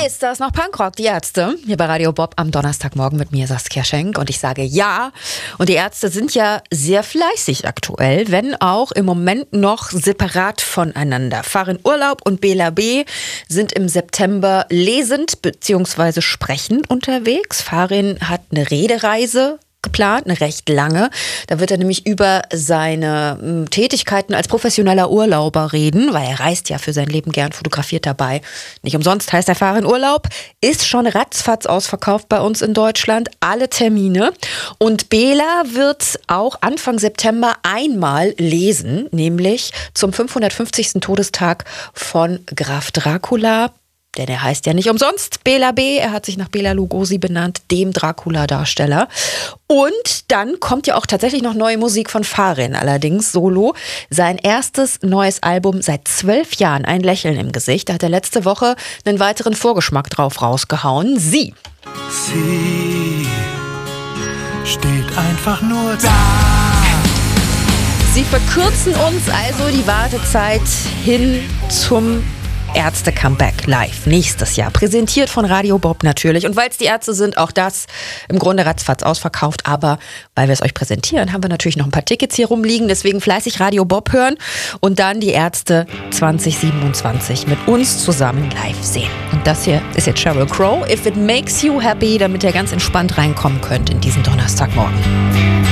Ist das noch Punkrock, die Ärzte? Hier bei Radio Bob am Donnerstagmorgen mit mir, Saskia Schenk. Und ich sage ja. Und die Ärzte sind ja sehr fleißig aktuell, wenn auch im Moment noch separat voneinander. Farin Urlaub und Bela B. sind im September lesend bzw. sprechend unterwegs. Farin hat eine Redereise geplant, eine recht lange. Da wird er nämlich über seine Tätigkeiten als professioneller Urlauber reden, weil er reist ja für sein Leben gern, fotografiert dabei. Nicht umsonst heißt der Farin Urlaub, ist schon ratzfatz ausverkauft bei uns in Deutschland, alle Termine. Und Bela wird auch Anfang September einmal lesen, nämlich zum 550. Todestag von Graf Dracula. Denn er heißt ja nicht umsonst Bela B. Er hat sich nach Bela Lugosi benannt, dem Dracula-Darsteller. Und dann kommt ja auch tatsächlich noch neue Musik von Farin, allerdings solo. Sein erstes neues Album seit 12 Jahren, Ein Lächeln im Gesicht. Da hat er letzte Woche einen weiteren Vorgeschmack drauf rausgehauen. Sie steht einfach nur da. Sie verkürzen uns also die Wartezeit hin zum Ärzte-Comeback live nächstes Jahr. Präsentiert von Radio Bob natürlich. Und weil es die Ärzte sind, auch das im Grunde ratzfatz ausverkauft. Aber weil wir es euch präsentieren, haben wir natürlich noch ein paar Tickets hier rumliegen. Deswegen fleißig Radio Bob hören und dann die Ärzte 2027 mit uns zusammen live sehen. Und das hier ist jetzt Sheryl Crow. If it makes you happy, damit ihr ganz entspannt reinkommen könnt in diesen Donnerstagmorgen.